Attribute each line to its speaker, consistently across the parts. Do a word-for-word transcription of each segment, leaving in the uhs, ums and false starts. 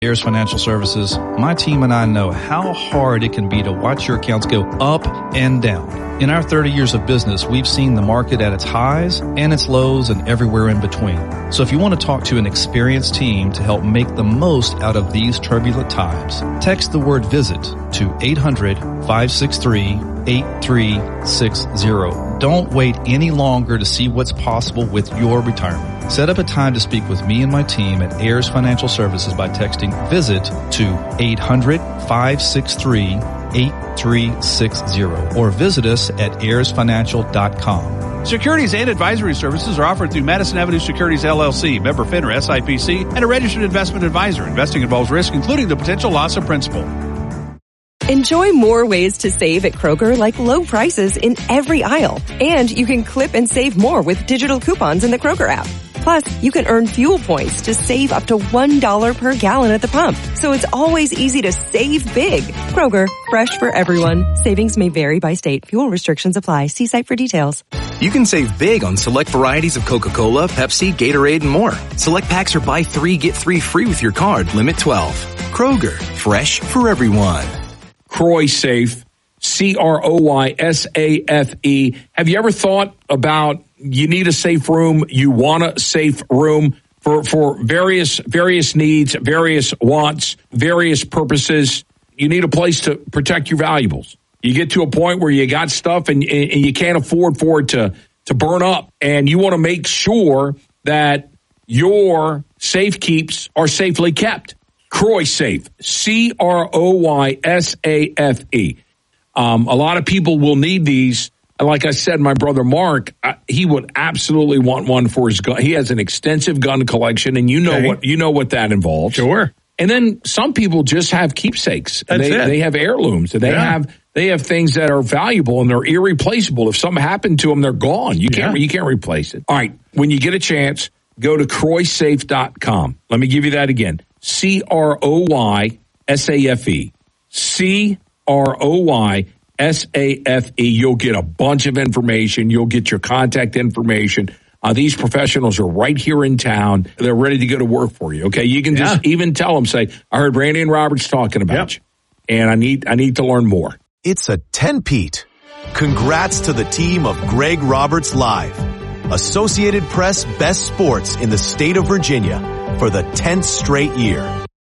Speaker 1: Ayers Financial Services, my team and I know how hard it can be to watch your accounts go up and down. In our thirty years of business, we've seen the market at its highs and its lows and everywhere in between. So if you want to talk to an experienced team to help make the most out of these turbulent times, text the word VISIT to eight hundred, five six three, eight three six zero. Don't wait any longer to see what's possible with your retirement. Set up a time to speak with me and my team at Ayers Financial Services by texting VISIT to eight hundred, five six three, eight three six zero or visit us at ayers financial dot com.
Speaker 2: Securities and advisory services are offered through Madison Avenue Securities, L L C, member FINRA S I P C, and a registered investment advisor. Investing involves risk, including the potential loss of principal.
Speaker 3: Enjoy more ways to save at Kroger, like low prices in every aisle. And you can clip and save more with digital coupons in the Kroger app. Plus, you can earn fuel points to save up to one dollar per gallon at the pump. So it's always easy to save big. Kroger, fresh for everyone. Savings may vary by state. Fuel restrictions apply. See site for details.
Speaker 4: You can save big on select varieties of Coca-Cola, Pepsi, Gatorade, and more. Select packs are buy three, get three free with your card. Limit twelve. Kroger, fresh for everyone.
Speaker 5: Croy Safe, C R O Y S A F E. Have you ever thought about you need a safe room, you want a safe room for, for various various needs, various wants, various purposes? You need a place to protect your valuables. You get to a point where you got stuff and, and you can't afford for it to, to burn up, and you want to make sure that your safe keeps are safely kept. Croy Safe, C R O Y S A F E. Um, a lot of people will need these. Like I said, my brother Mark, uh, he would absolutely want one for his gun. He has an extensive gun collection, and you know okay. what you know what that involves.
Speaker 2: Sure.
Speaker 5: And then some people just have keepsakes.
Speaker 2: That's
Speaker 5: they,
Speaker 2: it.
Speaker 5: They have heirlooms. And they
Speaker 2: yeah.
Speaker 5: have they have things that are valuable and they're irreplaceable. If something happened to them, they're gone. You can't yeah. you can't replace it. All right. When you get a chance, go to croy safe dot com. Let me give you that again. C R O Y S A F E. C R O Y S A F E. You'll get a bunch of information. You'll get your contact information. Uh, these professionals are right here in town. They're ready to go to work for you. Okay, you can yeah. just even tell them, say, I heard Randy and Roberts talking about yep. you, and I need I need to learn more.
Speaker 6: It's a ten-peat. Congrats to the team of Greg Roberts Live, Associated Press Best Sports in the state of Virginia for the tenth straight year.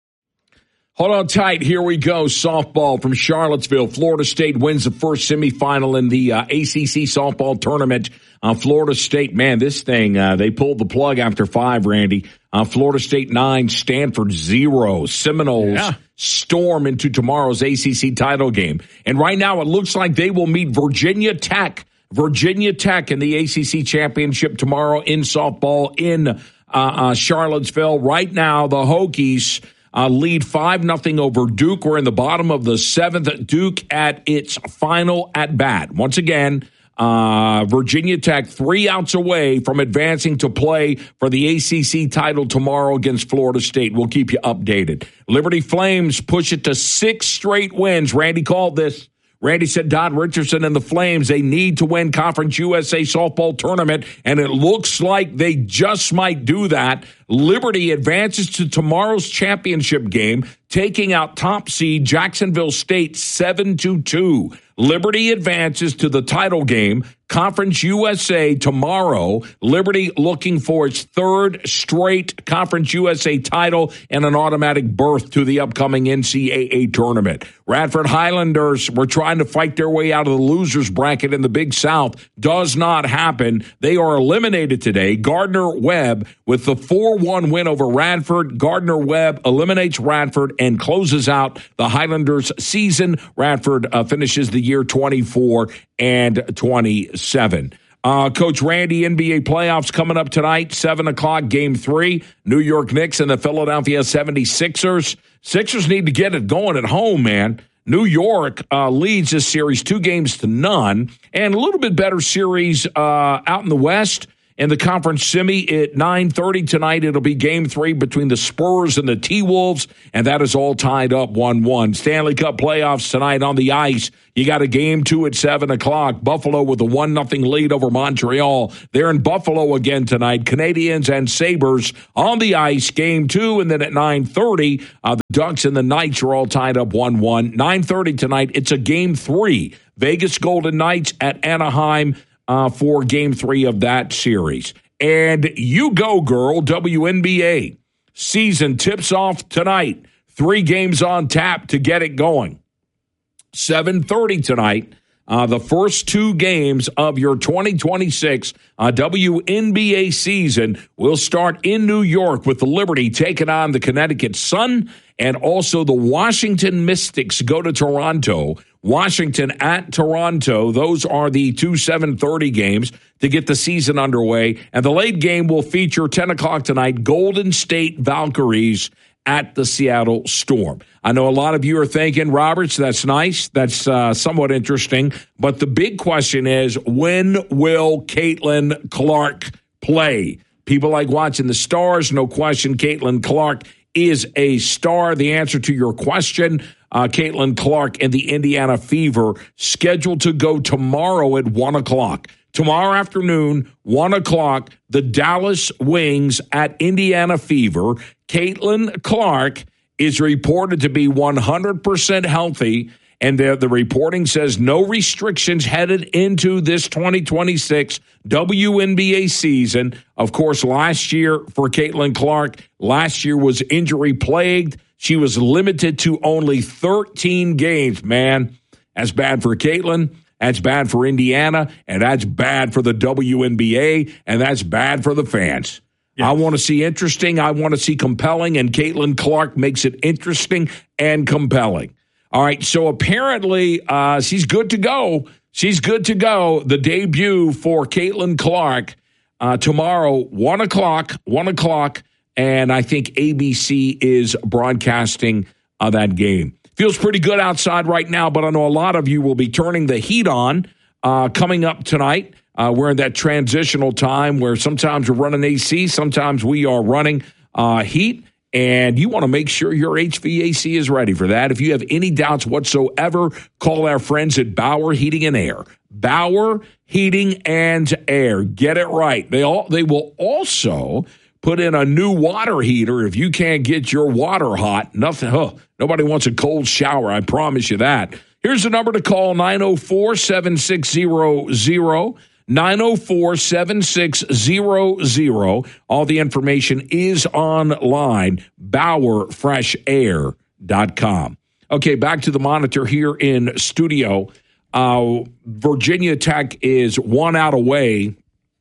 Speaker 5: Hold on tight. Here we go. Softball from Charlottesville. Florida State wins the first semifinal in the uh, A C C softball tournament. Uh, Florida State, man, this thing, uh, they pulled the plug after five, Randy. Uh, Florida State nine, Stanford zero. Seminoles yeah. storm into tomorrow's A C C title game. And right now it looks like they will meet Virginia Tech. Virginia Tech in the A C C championship tomorrow in softball in uh, uh, Charlottesville. Right now, the Hokies Uh, lead five nothing over Duke. We're in the bottom of the seventh. Duke at its final at bat. Once again, uh, Virginia Tech three outs away from advancing to play for the A C C title tomorrow against Florida State. We'll keep you updated. Liberty Flames push it to six straight wins. Randy called this. Randy said Don Richardson and the Flames, they need to win Conference U S A softball tournament, and it looks like they just might do that. Liberty advances to tomorrow's championship game, taking out top seed Jacksonville State seven to two. Liberty advances to the title game, Conference U S A tomorrow. Liberty looking for its third straight Conference U S A title and an automatic berth to the upcoming N C double A tournament. Radford Highlanders were trying to fight their way out of the losers bracket in the Big South. Does not happen. They are eliminated today. Gardner-Webb with the four one win over Radford. Gardner-Webb eliminates Radford and closes out the Highlanders season. Radford uh, finishes the year twenty-four and twenty-seven. Uh, Coach Randy, N B A playoffs coming up tonight, seven o'clock, game three. New York Knicks and the Philadelphia seventy-sixers. Sixers need to get it going at home, man. New York uh, leads this series two games to none, and a little bit better series uh, out in the West. In the conference semi at nine thirty tonight, it'll be game three between the Spurs and the T-Wolves, and that is all tied up one one. Stanley Cup playoffs tonight on the ice. You got a game two at seven o'clock. Buffalo with a one nothing lead over Montreal. They're in Buffalo again tonight. Canadians and Sabres on the ice, game two. And then at nine thirty, uh, the Ducks and the Knights are all tied up one one. nine thirty tonight, it's a game three. Vegas Golden Knights at Anaheim uh, for game three of that series. And you go, girl, W N B A. Season tips off tonight. Three games on tap to get it going. seven thirty tonight, uh, the first two games of your twenty twenty-six uh, W N B A season will start in New York with the Liberty taking on the Connecticut Sun, and also the Washington Mystics go to Toronto. Washington at Toronto. Those are the two seven thirty games to get the season underway. And the late game will feature ten o'clock tonight, Golden State Valkyries at the Seattle Storm. I know a lot of you are thinking, Roberts, that's nice. That's uh, somewhat interesting. But the big question is, when will Caitlin Clark play? People like watching the Stars. No question, Caitlin Clark is a star. The answer to your question, uh, Caitlin Clark and the Indiana Fever, scheduled to go tomorrow at one o'clock. Tomorrow afternoon, one o'clock, the Dallas Wings at Indiana Fever. Caitlin Clark is reported to be one hundred percent healthy, and the, the reporting says no restrictions headed into this twenty twenty-six W N B A season. Of course, last year for Caitlin Clark, last year was injury-plagued. She was limited to only thirteen games, man. That's bad for Caitlin. That's bad for Indiana, and that's bad for the W N B A, and that's bad for the fans. Yes. I want to see interesting. I want to see compelling, and Caitlin Clark makes it interesting and compelling. All right, so apparently uh, she's good to go. She's good to go. The debut for Caitlin Clark uh, tomorrow, one o'clock, one o'clock, and I think A B C is broadcasting uh, that game. Feels pretty good outside right now, but I know a lot of you will be turning the heat on uh, coming up tonight. Uh, we're in that transitional time where sometimes we're running A C, sometimes we are running uh, heat, and you want to make sure your H V A C is ready for that. If you have any doubts whatsoever, call our friends at Bauer Heating and Air. Bauer Heating and Air. Get it right. They all they will also put in a new water heater if you can't get your water hot. Nothing. Huh, nobody wants a cold shower. I promise you that. Here's the number to call, nine oh four, seven six zero zero. nine oh four, seven six zero zero. All the information is online, Bauer Fresh Air dot com. Okay, back to the monitor here in studio. Uh, Virginia Tech is one out away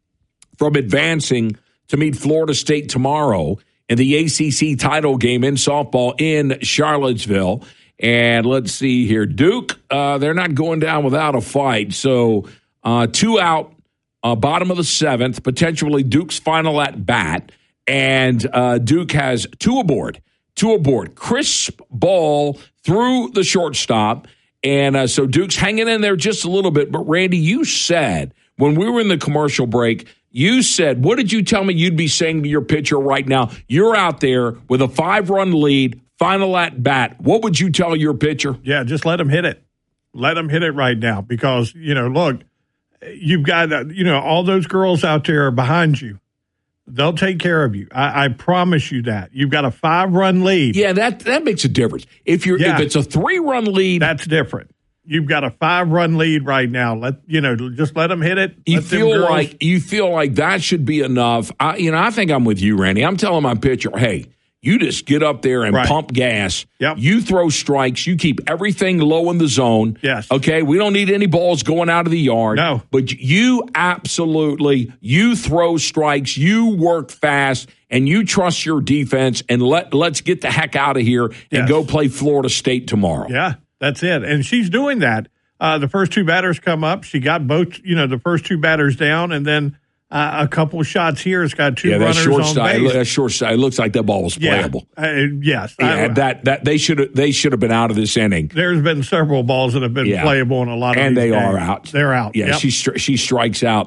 Speaker 5: from advancing to meet Florida State tomorrow in the A C C title game in softball in Charlottesville. And let's see here. Duke, uh, they're not going down without a fight. So uh, two out, uh, bottom of the seventh, potentially Duke's final at bat. And uh, Duke has two aboard, two aboard. Crisp ball through the shortstop. And uh, so Duke's hanging in there just a little bit. But, Randy, you said when we were in the commercial break, you said, what did you tell me you'd be saying to your pitcher right now? You're out there with a five-run lead, final at bat. What would you tell your pitcher?
Speaker 7: Yeah, just let him hit it. Let him hit it right now because, you know, look, you've got, uh, you know, all those girls out there are behind you. They'll take care of you. I, I promise you that. You've got a five-run lead.
Speaker 5: Yeah, that that makes a difference. If you're yeah, if it's a three-run lead,
Speaker 7: that's different. You've got a five-run lead right now. Let you know, just let them hit it.
Speaker 5: You feel like you feel like that should be enough. I, you know, I think I'm with you, Randy. I'm telling my pitcher, hey, you just get up there and right. pump gas.
Speaker 7: Yep.
Speaker 5: You throw strikes. You keep everything low in the zone.
Speaker 7: Yes.
Speaker 5: Okay. We don't need any balls going out of the yard.
Speaker 7: No.
Speaker 5: But you absolutely you throw strikes. You work fast. And you trust your defense. And let let's get the heck out of here and
Speaker 7: yes.
Speaker 5: go play Florida State tomorrow.
Speaker 7: Yeah. That's it. And she's doing that. Uh, the first two batters come up. She got both, you know, the first two batters down, and then uh, a couple of shots here. It's got two
Speaker 5: yeah,
Speaker 7: runners
Speaker 5: short
Speaker 7: on
Speaker 5: side,
Speaker 7: base.
Speaker 5: That short side, it looks like that ball was playable.
Speaker 7: Yeah. Uh, yes.
Speaker 5: Yeah,
Speaker 7: I,
Speaker 5: that that they should have they should have been out of this inning.
Speaker 7: There's been several balls that have been
Speaker 5: yeah.
Speaker 7: playable in a lot of
Speaker 5: and
Speaker 7: these
Speaker 5: they
Speaker 7: games.
Speaker 5: are out.
Speaker 7: They're out.
Speaker 5: Yeah,
Speaker 7: yep.
Speaker 5: she she strikes out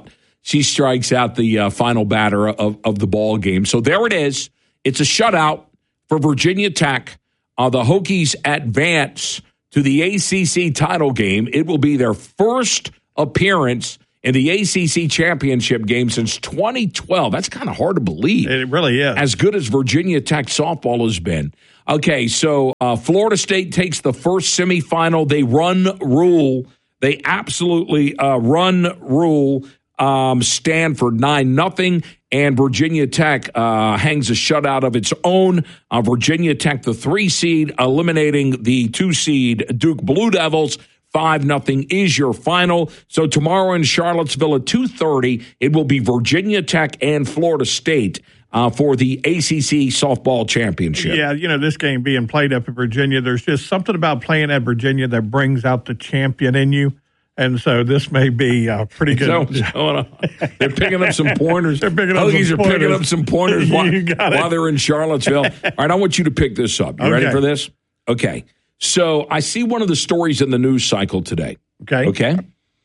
Speaker 5: she strikes out the uh, final batter of, of the ball game. So there it is. It's a shutout for Virginia Tech. Uh, the Hokies advance to the A C C title game. It will be their first appearance in the A C C championship game since twenty twelve. That's kind of hard to believe.
Speaker 7: It really is.
Speaker 5: As good as Virginia Tech softball has been. Okay, so uh, Florida State takes the first semifinal. They run rule. They absolutely uh, run rule um, Stanford nine nothing. And Virginia Tech uh, hangs a shutout of its own. Uh, Virginia Tech, the three seed, eliminating the two seed Duke Blue Devils. five nothing is your final. So tomorrow in Charlottesville at two thirty, it will be Virginia Tech and Florida State uh, for the A C C softball championship.
Speaker 7: Yeah, you know, this game being played up in Virginia, there's just something about playing at Virginia that brings out the champion in you. And so this may be uh, pretty good.
Speaker 5: What's going on? They're picking up some pointers.
Speaker 7: They're picking up
Speaker 5: Hokies
Speaker 7: some
Speaker 5: are
Speaker 7: pointers.
Speaker 5: picking up some pointers while, while they're in Charlottesville. All right, I want you to pick this up. You
Speaker 7: Okay.
Speaker 5: ready for this? Okay. So I see one of the stories in the news cycle today.
Speaker 7: Okay.
Speaker 5: Okay.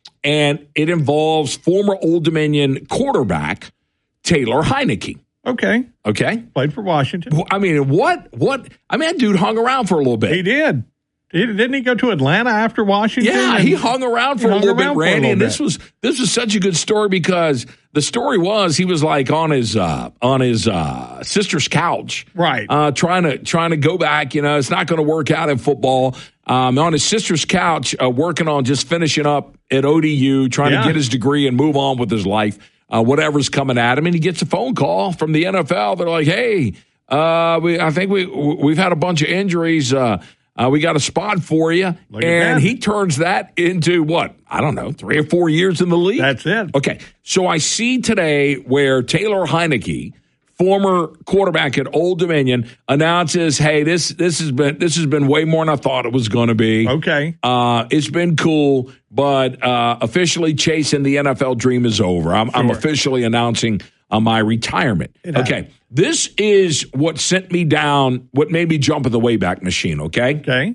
Speaker 5: And it involves former Old Dominion quarterback Taylor Heineke.
Speaker 7: Okay.
Speaker 5: Okay.
Speaker 7: Played for Washington.
Speaker 5: I mean, what? What? I mean, that dude hung around for a little bit.
Speaker 7: He did. He, didn't he go to Atlanta after Washington?
Speaker 5: Yeah,
Speaker 7: And
Speaker 5: he hung around for
Speaker 7: he
Speaker 5: a
Speaker 7: hung
Speaker 5: little bit,
Speaker 7: around for a
Speaker 5: Randy.
Speaker 7: little
Speaker 5: And this
Speaker 7: bit.
Speaker 5: was this was such a good story because the story was he was like on his uh, on his uh, sister's couch,
Speaker 7: Right.
Speaker 5: Uh, trying to trying to go back. You know, it's not going to work out in football. Um, on his sister's couch, uh, working on just finishing up at O D U, trying
Speaker 7: Yeah.
Speaker 5: to get his degree and move on with his life. Uh, whatever's coming at him, and he gets a phone call from the N F L. They're like, "Hey, uh, we I think we we've had a bunch of injuries." Uh, Uh, we got a spot for you.
Speaker 7: Look at
Speaker 5: And
Speaker 7: that.
Speaker 5: he turns that into what? I don't know, three or four years in the league?
Speaker 7: That's it.
Speaker 5: Okay. So I see today where Taylor Heineke, former quarterback at Old Dominion, announces, hey, this this has been this has been way more than I thought it was going to be.
Speaker 7: Okay.
Speaker 5: Uh, it's been cool, but uh, officially chasing the N F L dream is over. I'm, I'm
Speaker 7: Sure.
Speaker 5: officially announcing uh, my retirement.
Speaker 7: It has.
Speaker 5: Okay. This is what sent me down, what made me jump in the Wayback Machine, okay?
Speaker 7: Okay.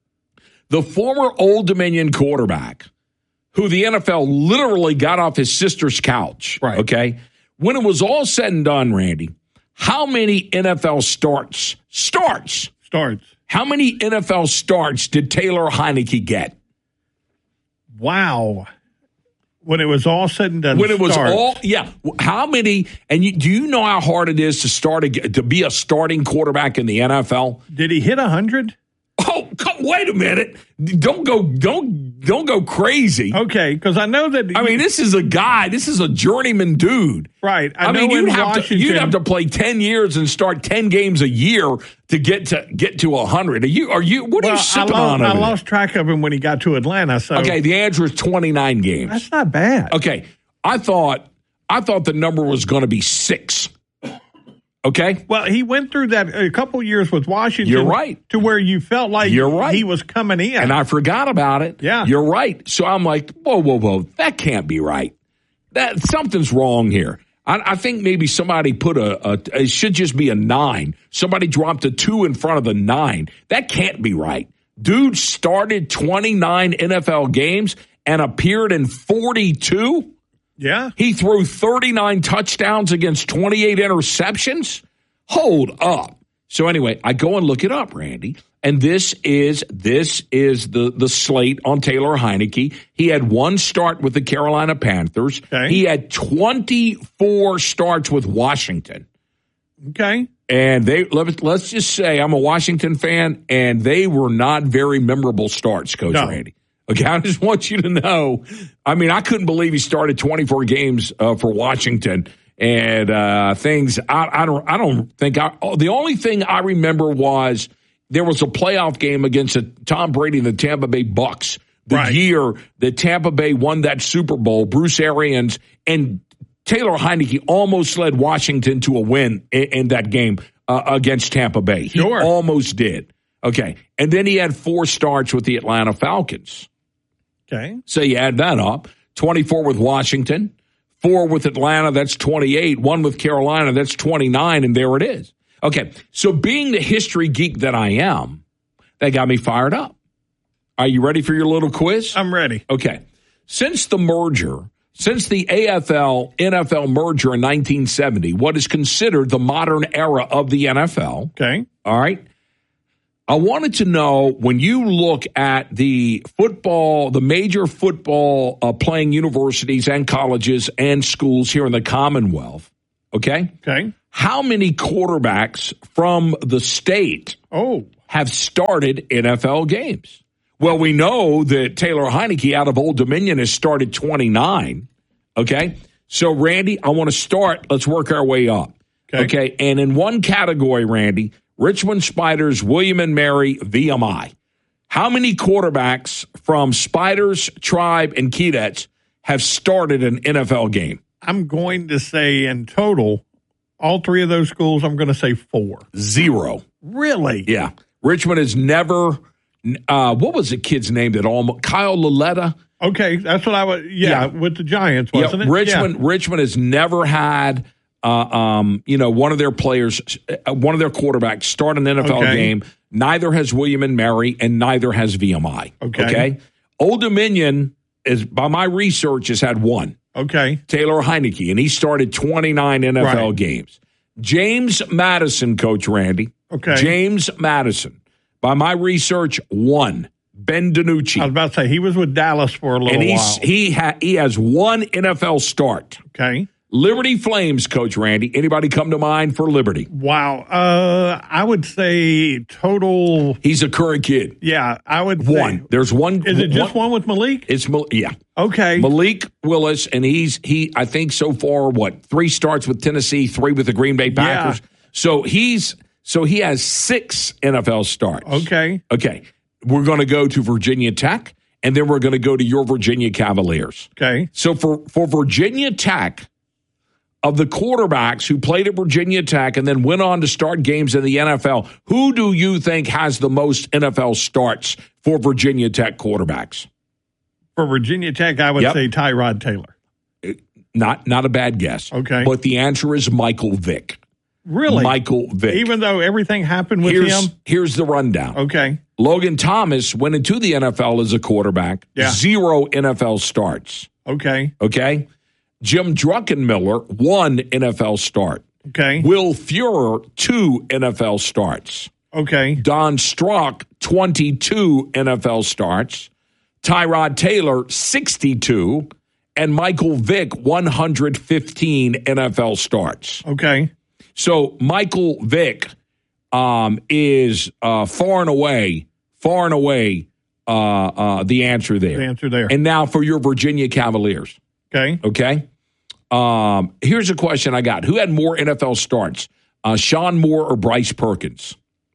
Speaker 5: The former Old Dominion quarterback, who the N F L literally got off his sister's couch,
Speaker 7: Right.
Speaker 5: okay? When it was all said and done, Randy, how many N F L starts, starts,
Speaker 7: Starts.
Speaker 5: how many N F L starts did Taylor Heineke get?
Speaker 7: Wow. When it was all said and done.
Speaker 5: When it was
Speaker 7: starts.
Speaker 5: all, yeah. How many, and you, do you know how hard it is to start a, to be a starting quarterback in the N F L?
Speaker 7: Did he hit one hundred?
Speaker 5: Oh, come, wait a minute. Don't go, don't, don't go crazy.
Speaker 7: Okay, because I know that.
Speaker 5: I mean, this is a guy. This is a journeyman dude.
Speaker 7: Right. I,
Speaker 5: I,
Speaker 7: know
Speaker 5: mean,
Speaker 7: in
Speaker 5: you'd have
Speaker 7: Washington,
Speaker 5: to you'd have to play ten years and start ten games a year to get to get to a hundred. Are you? Are you? What are
Speaker 7: well,
Speaker 5: you sipping
Speaker 7: I lost,
Speaker 5: on?
Speaker 7: I
Speaker 5: over
Speaker 7: lost track of him when he got to Atlanta. So
Speaker 5: there? Okay, the answer is twenty nine games.
Speaker 7: that's not bad.
Speaker 5: Okay, I thought I thought the number was going to be six. Okay,
Speaker 7: Well, he went through that a couple years with Washington.
Speaker 5: You're right.
Speaker 7: To where you felt like
Speaker 5: You're right.
Speaker 7: he was coming in.
Speaker 5: and I forgot about it.
Speaker 7: Yeah.
Speaker 5: You're right. So I'm like, whoa, whoa, whoa, that can't be right. That something's wrong here. I, I think maybe somebody put a, a. It should just be a nine. Somebody dropped a two in front of the nine. That can't be right. Dude started twenty-nine N F L games and appeared in forty-two.
Speaker 7: yeah.
Speaker 5: He threw thirty-nine touchdowns against twenty-eight interceptions. Hold up. So anyway, I go and look it up, Randy, and this is this is the the slate on Taylor Heineke. He had one start with the Carolina Panthers.
Speaker 7: Okay.
Speaker 5: He had twenty-four starts with Washington.
Speaker 7: Okay.
Speaker 5: And they let, let's just say I'm a Washington fan, and they were not very memorable starts, Coach
Speaker 7: No.
Speaker 5: Randy. Okay, I just want you to know. I mean, I couldn't believe he started twenty-four games uh, for Washington, and uh, things. I, I don't. I don't think. I, oh, the only thing I remember was there was a playoff game against a, Tom Brady and the Tampa Bay Bucks the
Speaker 7: Right.
Speaker 5: year that Tampa Bay won that Super Bowl. Bruce Arians and Taylor Heineke almost led Washington to a win in, in that game uh, against Tampa Bay. He
Speaker 7: Sure.
Speaker 5: almost did. Okay. And then he had four starts with the Atlanta Falcons.
Speaker 7: Okay.
Speaker 5: So you add that up. twenty-four with Washington, four with Atlanta, that's twenty-eight, one with Carolina, that's twenty-nine, and there it is. Okay. So being the history geek that I am, that got me fired up. Are you ready for your little quiz?
Speaker 7: I'm ready.
Speaker 5: Okay. Since the merger, Since the A F L N F L merger in nineteen seventy, what is considered the modern era of the N F L.
Speaker 7: Okay.
Speaker 5: All right. I wanted to know, when you look at the football, the major football uh, playing universities and colleges and schools here in the Commonwealth, okay?
Speaker 7: Okay.
Speaker 5: How many quarterbacks from the state
Speaker 7: oh.
Speaker 5: have started N F L games? Well, we know that Taylor Heineke out of Old Dominion has started twenty-nine, okay? So, Randy, I want to start. Let's work our way up,
Speaker 7: okay?
Speaker 5: okay? And in one category, Randy, Richmond Spiders, William and Mary, V M I. How many quarterbacks from Spiders, Tribe, and Keydets have started an N F L game?
Speaker 7: I'm going to say in total, all three of those schools, I'm going to say four.
Speaker 5: Zero.
Speaker 7: Really?
Speaker 5: Yeah. Richmond has never, uh, what was the kid's name that almost, Kyle Laletta?
Speaker 7: Okay, that's what I was, yeah, yeah. with the Giants, wasn't
Speaker 5: yeah,
Speaker 7: it?
Speaker 5: Richmond,
Speaker 7: yeah.
Speaker 5: Richmond has never had, uh, um, you know, one of their players, uh, one of their quarterbacks start an N F L
Speaker 7: okay.
Speaker 5: game. Neither has William and Mary, and neither has V M I.
Speaker 7: Okay.
Speaker 5: Okay. Old Dominion, is, by my research, has had one.
Speaker 7: Okay.
Speaker 5: Taylor Heineke, and he started twenty-nine N F L
Speaker 7: right.
Speaker 5: games. James Madison, Coach Randy.
Speaker 7: Okay.
Speaker 5: James Madison, by my research, one. Ben DiNucci.
Speaker 7: I was about to say, he was with Dallas for a little
Speaker 5: and he's,
Speaker 7: while.
Speaker 5: He, ha- he has one N F L start.
Speaker 7: Okay.
Speaker 5: Liberty Flames, Coach Randy. Anybody come to mind for Liberty?
Speaker 7: Wow. Uh, I would say total.
Speaker 5: He's a current kid.
Speaker 7: Yeah, I would
Speaker 5: one.
Speaker 7: Say,
Speaker 5: There's one.
Speaker 7: Is it just one, one with Malik?
Speaker 5: It's yeah.
Speaker 7: Okay.
Speaker 5: Malik Willis, and he's he. I think so far, what three starts with Tennessee, three with the Green Bay Packers. Yeah. So he's so he has six N F L starts.
Speaker 7: Okay.
Speaker 5: Okay. We're going to go to Virginia Tech, and then we're going to go to your Virginia Cavaliers.
Speaker 7: Okay.
Speaker 5: So for for Virginia Tech, of the quarterbacks who played at Virginia Tech and then went on to start games in the N F L, who do you think has the most N F L starts for Virginia Tech quarterbacks?
Speaker 7: For Virginia Tech, I would
Speaker 5: yep.
Speaker 7: say Tyrod Taylor.
Speaker 5: Not not a bad guess.
Speaker 7: Okay.
Speaker 5: But the answer is Michael Vick.
Speaker 7: Really?
Speaker 5: Michael Vick.
Speaker 7: Even though everything happened with
Speaker 5: here's,
Speaker 7: him?
Speaker 5: Here's the rundown.
Speaker 7: Okay.
Speaker 5: Logan Thomas went into the N F L as a quarterback.
Speaker 7: Yeah.
Speaker 5: Zero N F L starts.
Speaker 7: Okay.
Speaker 5: Okay. Jim Druckenmiller, one N F L start.
Speaker 7: Okay.
Speaker 5: Will Fuhrer, two N F L starts.
Speaker 7: Okay.
Speaker 5: Don Strock, twenty-two N F L starts. Tyrod Taylor, sixty-two. And Michael Vick, one hundred fifteen N F L starts.
Speaker 7: Okay.
Speaker 5: So Michael Vick um, is uh, far and away, far and away uh, uh, the answer there.
Speaker 7: The answer there.
Speaker 5: And now for your Virginia Cavaliers.
Speaker 7: Okay.
Speaker 5: Okay. Um, here's a question I got. Who had more N F L starts, uh, Sean Moore or Bryce Perkins?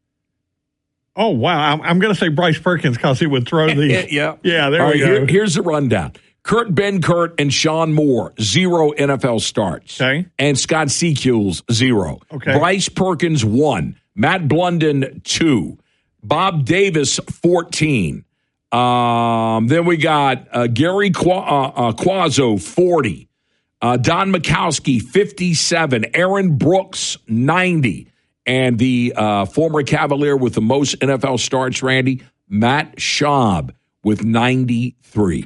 Speaker 7: Oh, wow. I'm, I'm going to say Bryce Perkins because he would throw these.
Speaker 5: yeah.
Speaker 7: Yeah, there
Speaker 5: All
Speaker 7: we
Speaker 5: right,
Speaker 7: go.
Speaker 5: Here, here's the rundown. Kurt Benkert and Sean Moore, zero N F L starts.
Speaker 7: Okay.
Speaker 5: And Scott Seekules, zero.
Speaker 7: Okay.
Speaker 5: Bryce Perkins, one. Matt Blunden, two. Bob Davis, fourteen. Um, then we got uh, Gary Qu- uh, uh, Quazzo, forty. Uh, Don Mikowski, fifty-seven. Aaron Brooks, ninety. And the uh, former Cavalier with the most N F L starts, Randy, Matt Schaub with ninety-three.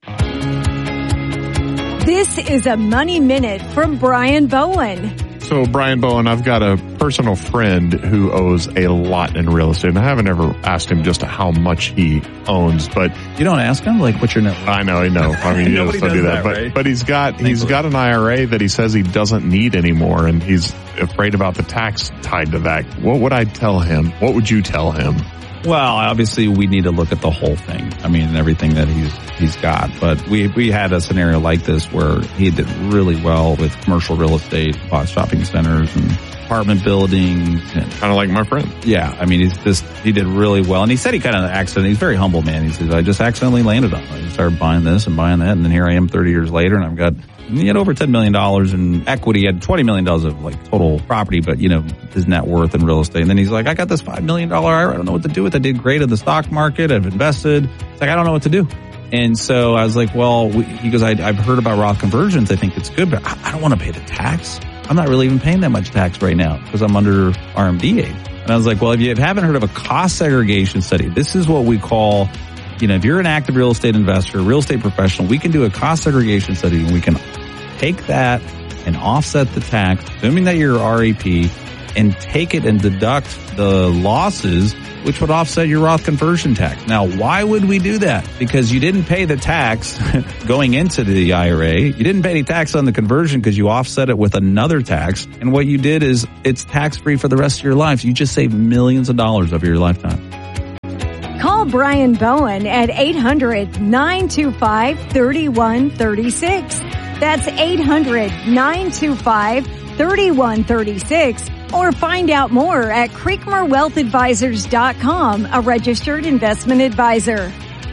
Speaker 8: This is a Money Minute from Brian Bowen.
Speaker 9: So, Brian Bowen, I've got a personal friend who owes a lot in real estate, and I haven't ever asked him just how much he owns, but
Speaker 10: you don't ask him, like, what's your net?
Speaker 9: I know, I know. I mean, he doesn't do that, that but right? but he's got he's got an I R A that he says he doesn't need anymore, and he's afraid about the tax tied to that. What would I tell him? What would you tell him?
Speaker 10: Well, obviously, we need to look at the whole thing. I mean, everything that he's he's got. But we we had a scenario like this where he did really well with commercial real estate, bought shopping centers and apartment buildings. And,
Speaker 9: kind of like my friend.
Speaker 10: Yeah, I mean, he's just he did really well, and he said he kind of accidentally. He's a very humble man. He says, "I just accidentally landed on it. I started buying this and buying that, and then here I am, thirty years later, and I've got." He had over ten million dollars in equity. He had twenty million dollars of like total property, but you know, his net worth in real estate. And then he's like, I got this five million dollars I R A. I don't know what to do with it. I did great in the stock market. I've invested. It's like, I don't know what to do. And so I was like, well, we, he goes, I, I've heard about Roth conversions. I think it's good, but I, I don't want to pay the tax. I'm not really even paying that much tax right now because I'm under R M D aid. And I was like, well, if you haven't heard of a cost segregation study, this is what we call you know, if you're an active real estate investor, real estate professional, we can do a cost segregation study and we can take that and offset the tax, assuming that you're R E P, and take it and deduct the losses, which would offset your Roth conversion tax. Now, why would we do that? Because you didn't pay the tax going into the I R A. You didn't pay any tax on the conversion because you offset it with another tax. And what you did is it's tax-free for the rest of your life. You just saved millions of dollars over your lifetime.
Speaker 8: Call Brian Bowen at eight hundred, nine two five, three one three six. That's eight hundred, nine two five, three one three six. Or find out more at Creekmore Wealth Advisors dot com, a registered investment advisor.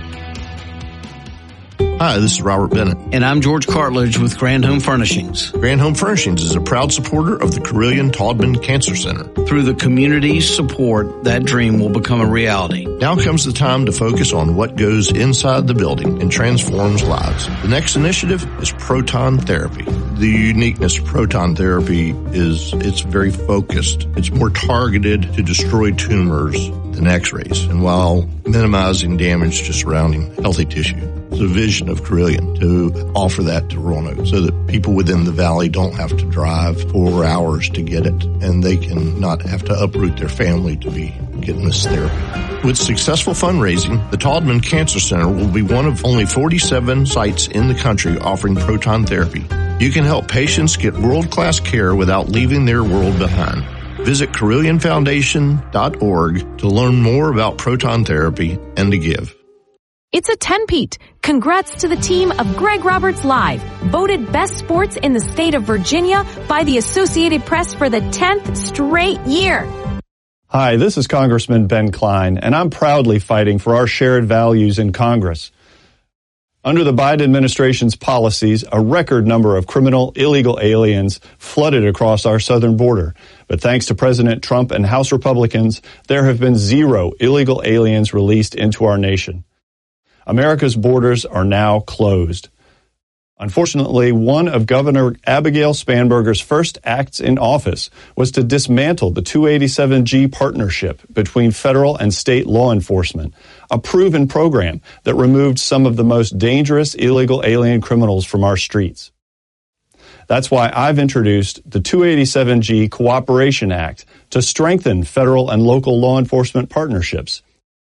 Speaker 11: Hi, this is Robert Bennett.
Speaker 12: And I'm George Cartledge with Grand Home Furnishings.
Speaker 11: Grand Home Furnishings is a proud supporter of the Carilion Taubman Cancer Center.
Speaker 12: Through the community's support, that dream will become a reality.
Speaker 11: Now comes the time to focus on what goes inside the building and transforms lives. The next initiative is proton therapy. The uniqueness of proton therapy is it's very focused. It's more targeted to destroy tumors than x-rays, and while minimizing damage to surrounding healthy tissue. It's a vision of Carilion to offer that to Roanoke so that people within the valley don't have to drive four hours to get it, and they can not have to uproot their family to be getting this therapy. With successful fundraising, the Taubman Cancer Center will be one of only forty-seven sites in the country offering proton therapy. You can help patients get world-class care without leaving their world behind. Visit Carilion Foundation dot org to learn more about proton therapy and to give.
Speaker 13: It's a ten-peat. Congrats to the team of Greg Roberts Live, voted best sports in the state of Virginia by the Associated Press for the tenth straight year.
Speaker 14: Hi, this is Congressman Ben Klein, and I'm proudly fighting for our shared values in Congress. Under the Biden administration's policies, a record number of criminal illegal aliens flooded across our southern border. But thanks to President Trump and House Republicans, there have been zero illegal aliens released into our nation. America's borders are now closed. Unfortunately, one of Governor Abigail Spanberger's first acts in office was to dismantle the two eighty-seven G partnership between federal and state law enforcement, a proven program that removed some of the most dangerous illegal alien criminals from our streets. That's why I've introduced the two eighty-seven G Cooperation Act to strengthen federal and local law enforcement partnerships.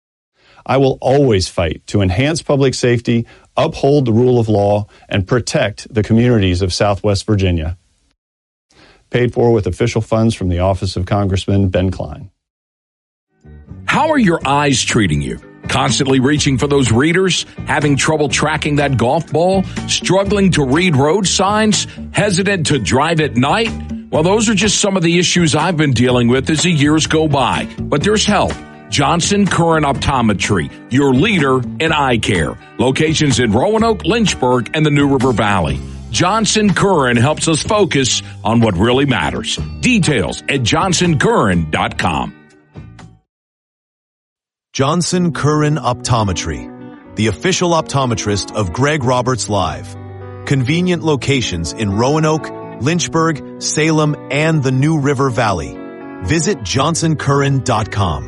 Speaker 14: I will always fight to enhance public safety, uphold the rule of law, and protect the communities of Southwest Virginia. Paid for with official funds from the office of Congressman Ben Klein.
Speaker 5: How are your eyes treating you? Constantly reaching for those readers? Having trouble tracking that golf ball? Struggling to read road signs? Hesitant to drive at night? Well, those are just some of the issues I've been dealing with as the years go by. But there's help. Johnson Curran Optometry, your leader in eye care. Locations in Roanoke, Lynchburg, and the New River Valley. Johnson Curran helps us focus on what really matters. Details at johnson curran dot com.
Speaker 6: Johnson Curran Optometry, the official optometrist of Greg Roberts Live. Convenient locations in Roanoke, Lynchburg, Salem, and the New River Valley. Visit johnson curran dot com.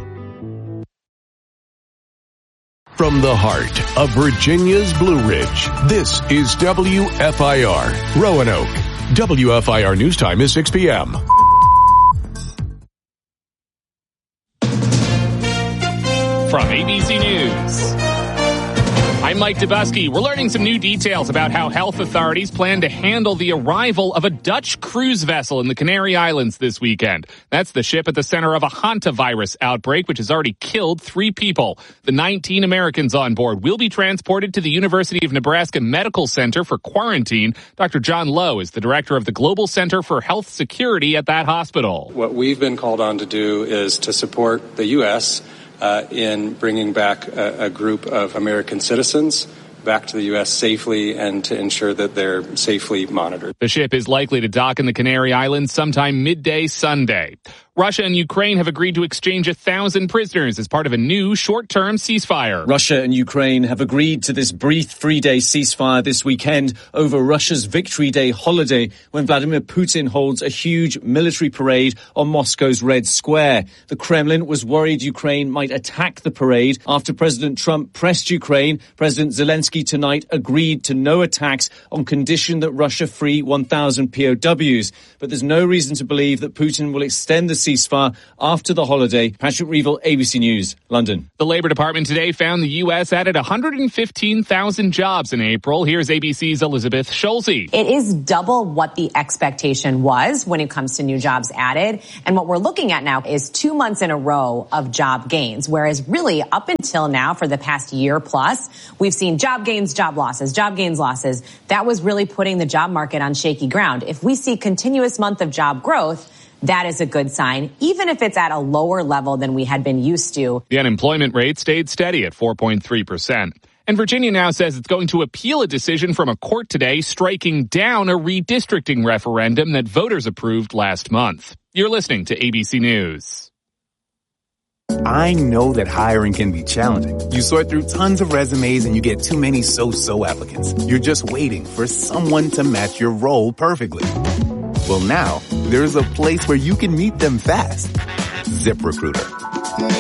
Speaker 15: From the heart of Virginia's Blue Ridge, this is W F I R, Roanoke. W F I R News Time is six p.m.
Speaker 16: From A B C News, I'm Mike Dubusky. We're learning some new details about how health authorities plan to handle the arrival of a Dutch cruise vessel in the Canary Islands this weekend. That's the ship at the center of a hantavirus outbreak, which has already killed three people. The nineteen Americans on board will be transported to the University of Nebraska Medical Center for quarantine. Doctor John Lowe is the director of the Global Center for Health Security at that hospital.
Speaker 17: What we've been called on to do is to support the U S Uh, in bringing back a, a group of American citizens back to the U S safely and to ensure that they're safely monitored.
Speaker 16: The ship is likely to dock in the Canary Islands sometime midday Sunday. Russia and Ukraine have agreed to exchange a thousand prisoners as part of a new short-term ceasefire.
Speaker 18: Russia and Ukraine have agreed to this brief three-day ceasefire this weekend over Russia's Victory Day holiday when Vladimir Putin holds a huge military parade on Moscow's Red Square. The Kremlin was worried Ukraine might attack the parade after President Trump pressed Ukraine. President Zelensky tonight agreed to no attacks on condition that Russia free one thousand P O Ws. But there's no reason to believe that Putin will extend the ceasefire after the holiday. Patrick Reevell, A B C News, London.
Speaker 16: The Labor Department today found the U S added one hundred fifteen thousand jobs in April. Here's A B C's Elizabeth Schulze.
Speaker 19: It is double what the expectation was when it comes to new jobs added. And what we're looking at now is two months in a row of job gains, whereas really up until now for the past year plus, we've seen job gains, job losses, job gains, losses. That was really putting the job market on shaky ground. If we see continuous month of job growth, that is a good sign, even if it's at a lower level than we had been used to.
Speaker 16: The unemployment rate stayed steady at four point three percent. And Virginia now says it's going to appeal a decision from a court today striking down a redistricting referendum that voters approved last month. You're listening to A B C News.
Speaker 20: I know that hiring can be challenging. You sort through tons of resumes and you get too many so-so applicants. You're just waiting for someone to match your role perfectly. Well, now, there's a place where you can meet them fast. ZipRecruiter.